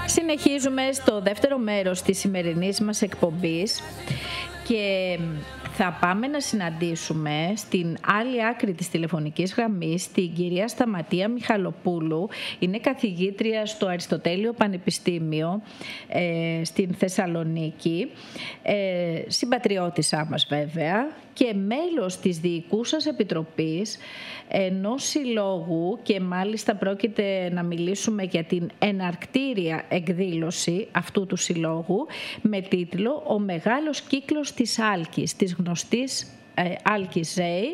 Συνεχίζουμε στο δεύτερο μέρος της σημερινής μας εκπομπής και θα πάμε να συναντήσουμε στην άλλη άκρη της τηλεφωνικής γραμμής την κυρία Σταματία Μιχαλοπούλου. Είναι καθηγήτρια στο Αριστοτέλειο Πανεπιστήμιο στην Θεσσαλονίκη, συμπατριώτησά μας βέβαια, και μέλος της Διοικούσας Επιτροπής ενός συλλόγου, και μάλιστα πρόκειται να μιλήσουμε για την εναρκτήρια εκδήλωση αυτού του συλλόγου με τίτλο «Ο Μεγάλος Κύκλος της Άλκης», της γνωστής Άλκης Ζέη,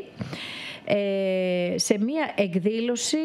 σε μια εκδήλωση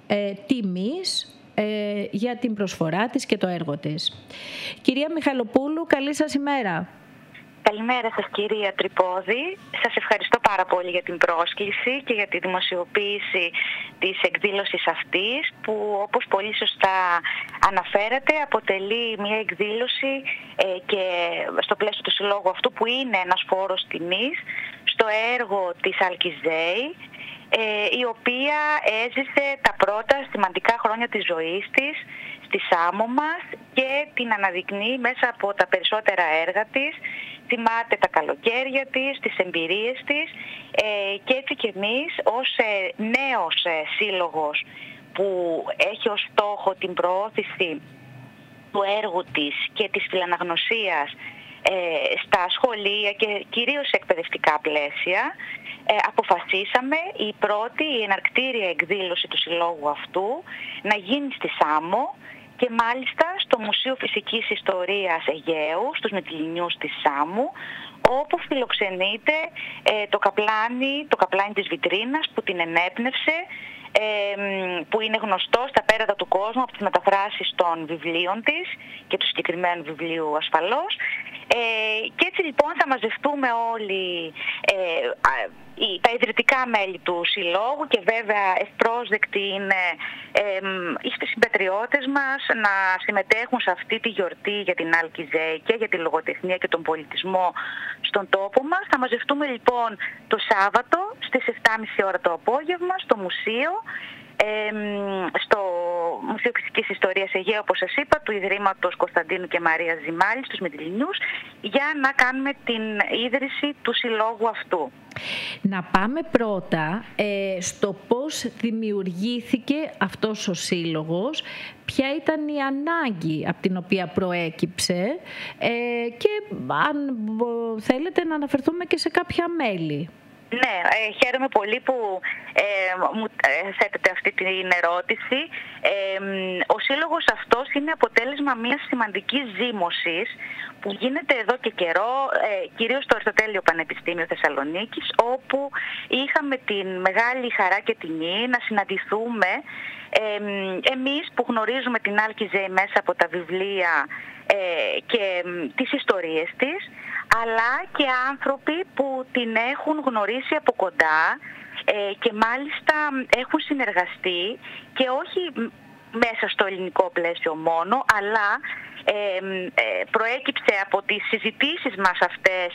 τιμής για την προσφορά της και το έργο της. Κυρία Μιχαλοπούλου, καλή σας ημέρα. Καλημέρα σας κυρία Τρυπόδη. Σας ευχαριστώ πάρα πολύ για την πρόσκληση και για τη δημοσιοποίηση της εκδήλωσης αυτής, που όπως πολύ σωστά αναφέρατε αποτελεί μια εκδήλωση και στο πλαίσιο του συλλόγου αυτού, που είναι ένας φόρος τιμής στο έργο της Άλκης Ζέη, η οποία έζησε τα πρώτα σημαντικά χρόνια της ζωής της στη Σάμο μας και την αναδεικνύει μέσα από τα περισσότερα έργα της. Θυμάται τα καλοκαίρια της, τις εμπειρίες της, και έτσι και εμείς ως νέος σύλλογος που έχει ως στόχο την προώθηση του έργου της και της φιλαναγνωσίας στα σχολεία και κυρίως σε εκπαιδευτικά πλαίσια, αποφασίσαμε η εναρκτήρια εκδήλωση του συλλόγου αυτού να γίνει στη Σάμο, και μάλιστα στο Μουσείο Φυσικής Ιστορίας Αιγαίου, στους Μυτιληνιούς της Σάμου, όπου φιλοξενείται το καπλάνι της Βιτρίνας που την ενέπνευσε, που είναι γνωστό στα πέρατα του κόσμου από τις μεταφράσεις των βιβλίων της και του συγκεκριμένου βιβλίου ασφαλώς. Και έτσι λοιπόν θα μαζευτούμε όλοι τα ιδρυτικά μέλη του συλλόγου, και βέβαια ευπρόσδεκτοι είναι οι συμπατριώτες μας να συμμετέχουν σε αυτή τη γιορτή για την Άλκη Ζέη και για τη λογοτεχνία και τον πολιτισμό στον τόπο μας. Θα μαζευτούμε λοιπόν το Σάββατο στις 7.30 ώρα το απόγευμα στο μουσείο, στο Μουσείο Φυσικής Ιστορίας Αιγαίου, όπως σας είπα, του Ιδρύματος Κωνσταντίνου και Μαρίας Ζημάλη στους Μυτιληνιούς, για να κάνουμε την ίδρυση του συλλόγου αυτού. Να πάμε πρώτα στο πώς δημιουργήθηκε αυτός ο σύλλογος, ποια ήταν η ανάγκη από την οποία προέκυψε, και αν θέλετε να αναφερθούμε και σε κάποια μέλη. Ναι, χαίρομαι πολύ που μου θέτετε αυτή την ερώτηση. Ο σύλλογος αυτός είναι αποτέλεσμα μιας σημαντικής ζήμωσης που γίνεται εδώ και καιρό, κυρίως στο Αριστοτέλειο Πανεπιστήμιο Θεσσαλονίκης, όπου είχαμε την μεγάλη χαρά και τιμή να συναντηθούμε εμείς που γνωρίζουμε την Άλκη Ζέη μέσα από τα βιβλία και τις ιστορίες της, αλλά και άνθρωποι που την έχουν γνωρίσει από κοντά και μάλιστα έχουν συνεργαστεί, και όχι μέσα στο ελληνικό πλαίσιο μόνο, αλλά προέκυψε από τις συζητήσεις μας αυτές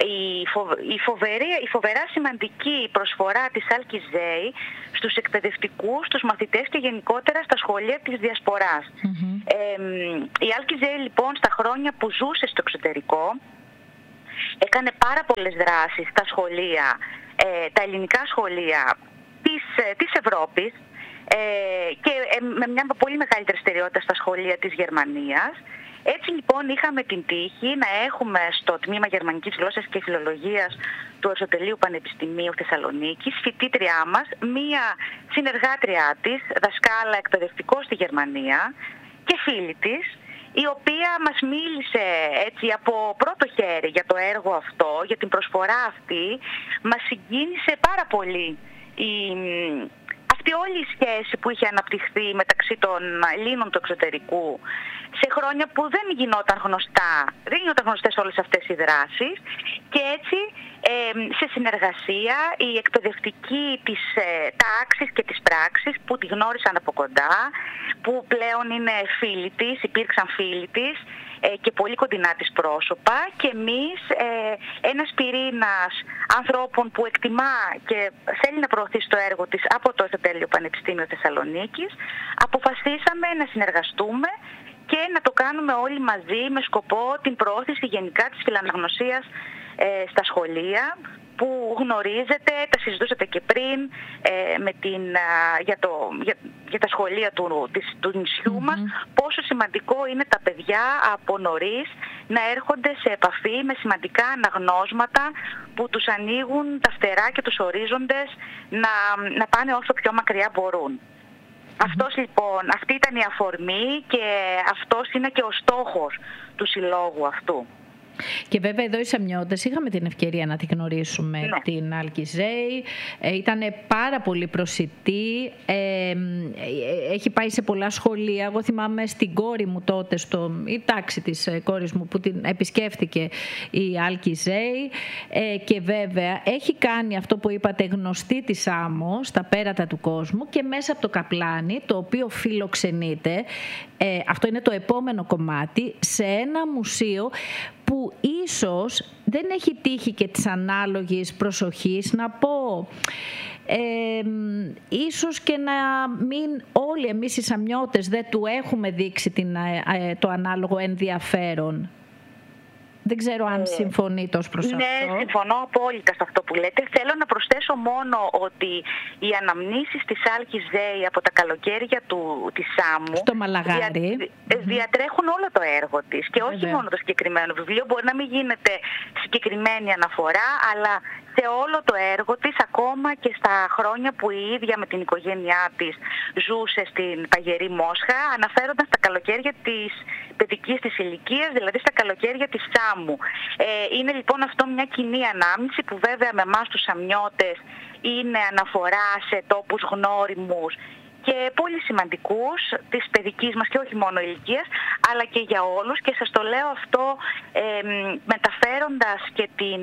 η φοβερά σημαντική προσφορά της Άλκης Ζέη στους εκπαιδευτικούς, στους μαθητές και γενικότερα στα σχολεία της Διασποράς. Η Άλκη Ζέη λοιπόν στα χρόνια που ζούσε στο εξωτερικό έκανε πάρα πολλές δράσεις στα σχολεία, τα ελληνικά σχολεία της Ευρώπης, και με μια πολύ μεγάλη δραστηριότητα στα σχολεία της Γερμανίας. Έτσι λοιπόν είχαμε την τύχη να έχουμε στο τμήμα Γερμανικής Γλώσσας και Φιλολογίας του Αριστοτελείου Πανεπιστημίου Θεσσαλονίκης φοιτήτριά μας, μία συνεργάτριά της, δασκάλα εκπαιδευτικό στη Γερμανία και φίλη της, η οποία μας μίλησε έτσι από πρώτο χέρι για το έργο αυτό, για την προσφορά αυτή. Μας συγκίνησε πάρα πολύ αυτή όλη η σχέση που είχε αναπτυχθεί μεταξύ των Ελλήνων του εξωτερικού σε χρόνια που δεν γινόταν γνωστές όλες αυτές οι δράσεις, και έτσι σε συνεργασία οι εκπαιδευτικοί της τάξης και της πράξης που τη γνώρισαν από κοντά, που πλέον είναι φίλοι της, υπήρξαν φίλοι της και πολύ κοντινά της πρόσωπα, και εμείς ένας πυρήνας ανθρώπων που εκτιμά και θέλει να προωθήσει το έργο της από το Αριστοτέλειο Πανεπιστήμιο Θεσσαλονίκης, αποφασίσαμε να συνεργαστούμε και να το κάνουμε όλοι μαζί με σκοπό την προώθηση γενικά της φιλαναγνωσίας στα σχολεία, που γνωρίζετε, τα συζητούσατε και πριν για τα σχολεία του νησιού μας, πόσο σημαντικό είναι τα παιδιά από νωρίς να έρχονται σε επαφή με σημαντικά αναγνώσματα που τους ανοίγουν τα φτερά και τους ορίζοντες να πάνε όσο πιο μακριά μπορούν. Αυτός λοιπόν, αυτή ήταν η αφορμή και αυτός είναι και ο στόχος του συλλόγου αυτού. Και βέβαια εδώ οι Σαμιώτες είχαμε την ευκαιρία να τη γνωρίσουμε, την Άλκη Ζέη. Ήταν πάρα πολύ προσιτή, έχει πάει σε πολλά σχολεία. Εγώ θυμάμαι στην κόρη μου τότε, η τάξη της κόρης μου που την επισκέφτηκε η Άλκη Ζέη, και βέβαια έχει κάνει αυτό που είπατε, γνωστή τη Σάμο στα πέρατα του κόσμου και μέσα από το Καπλάνι, το οποίο φιλοξενείται, αυτό είναι το επόμενο κομμάτι, σε ένα μουσείο που ίσως δεν έχει τύχει και της ανάλογης προσοχής, να πω, ίσως και να μην όλοι εμείς οι Σαμιώτες δεν του έχουμε δείξει το ανάλογο ενδιαφέρον. Δεν ξέρω αν συμφωνείτε ως προς αυτό. Ναι, συμφωνώ απόλυτα σε αυτό που λέτε. Θέλω να προσθέσω μόνο ότι οι αναμνήσεις της Άλκης Ζέη από τα καλοκαίρια της Σάμου στο Μαλαγάρι διατρέχουν όλο το έργο της και όχι μόνο το συγκεκριμένο βιβλίο. Μπορεί να μην γίνεται συγκεκριμένη αναφορά, αλλά σε όλο το έργο της, ακόμα και στα χρόνια που η ίδια με την οικογένειά της ζούσε στην Παγερή Μόσχα, αναφέρονταν στα καλοκαίρια της παιδικής της ηλικίας, δηλαδή στα καλοκαίρια της Σάμου. Είναι λοιπόν αυτό μια κοινή ανάμνηση που βέβαια με εμάς τους Σαμιώτες είναι αναφορά σε τόπους γνώριμους και πολύ σημαντικούς της παιδικής μας και όχι μόνο ηλικίας, αλλά και για όλους, και σας το λέω αυτό μεταφέροντας και την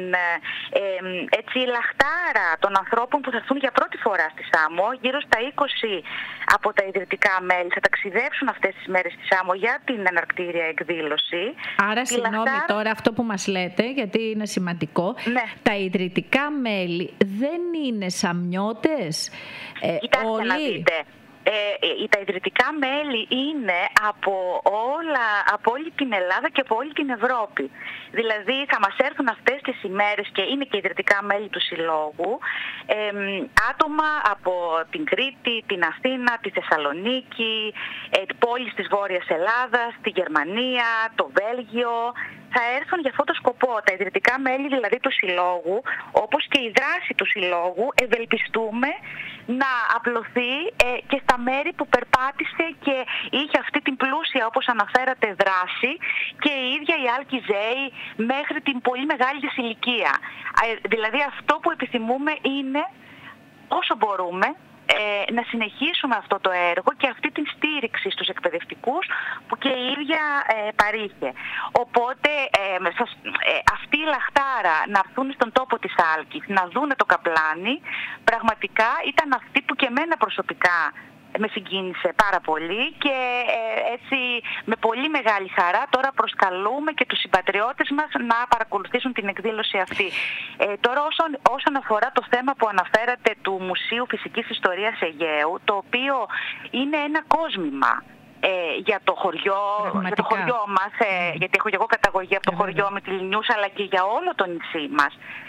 λαχτάρα των ανθρώπων που θα έρθουν για πρώτη φορά στη Σάμο. Γύρω στα 20 από τα ιδρυτικά μέλη θα ταξιδέψουν αυτές τις μέρες στη Σάμο για την εναρκτήρια εκδήλωση. Άρα, συγγνώμη τώρα αυτό που μας λέτε, γιατί είναι σημαντικό, τα ιδρυτικά μέλη δεν είναι Σαμιώτες Κοιτάξτε να δείτε. Τα ιδρυτικά μέλη είναι από όλη την Ελλάδα και από όλη την Ευρώπη. Δηλαδή θα μας έρθουν αυτές τις ημέρες και είναι και ιδρυτικά μέλη του Συλλόγου άτομα από την Κρήτη, την Αθήνα, τη Θεσσαλονίκη, πόλεις της Βόρειας Ελλάδας, τη Γερμανία, το Βέλγιο. Θα έρθουν για αυτό το σκοπό. Τα ιδρυτικά μέλη δηλαδή του Συλλόγου, όπως και η δράση του Συλλόγου, ευελπιστούμε να απλωθεί και στα μέρη που περπάτησε και είχε αυτή την πλούσια, όπως αναφέρατε, δράση, και η ίδια η Άλκη Ζέη μέχρι την πολύ μεγάλη της ηλικία. Δηλαδή αυτό που επιθυμούμε είναι όσο μπορούμε να συνεχίσουμε αυτό το έργο και αυτή την στήριξη στους εκπαιδευτικούς που και η ίδια παρήχε. Οπότε αυτή η λαχτάρα να έρθουν στον τόπο της Άλκης, να δούνε το Καπλάνι, πραγματικά ήταν αυτή που και εμένα προσωπικά με συγκίνησε πάρα πολύ, και έτσι με πολύ μεγάλη χαρά τώρα προσκαλούμε και τους συμπατριώτες μας να παρακολουθήσουν την εκδήλωση αυτή. Τώρα όσον αφορά το θέμα που αναφέρατε του Μουσείου Φυσικής Ιστορίας Αιγαίου, το οποίο είναι ένα κόσμημα για το χωριό, μας, γιατί έχω και εγώ καταγωγή από το χωριό Μυτιληνιούς, αλλά και για όλο το νησί μας.